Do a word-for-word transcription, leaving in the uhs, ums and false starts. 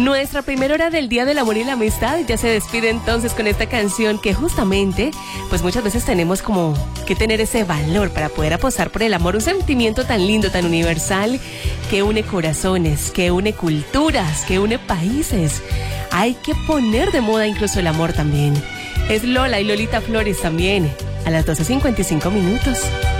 Nuestra primera hora del Día del Amor y la Amistad ya se despide entonces con esta canción que justamente, pues muchas veces tenemos como que tener ese valor para poder apostar por el amor, un sentimiento tan lindo, tan universal, que une corazones, que une culturas, que une países. Hay que poner de moda incluso el amor también. Es Lola y Lolita Flores también, a las doce cincuenta y cinco minutos.